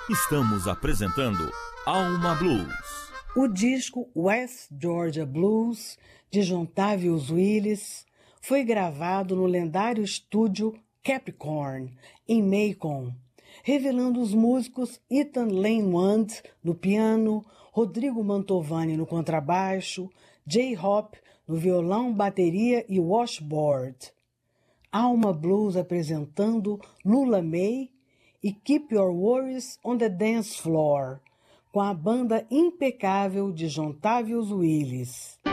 Estamos apresentando Alma Blues. O disco West Georgia Blues, de Jontavius Willis, foi gravado no lendário estúdio Capricorn, em Macon, revelando os músicos Ethan Lane Wand no piano, Rodrigo Mantovani no contrabaixo, Jay Hop no violão, bateria e washboard. Alma Blues apresentando Lula May e Keep Your Worries on the Dance Floor, com a banda impecável de Jontavius Willis.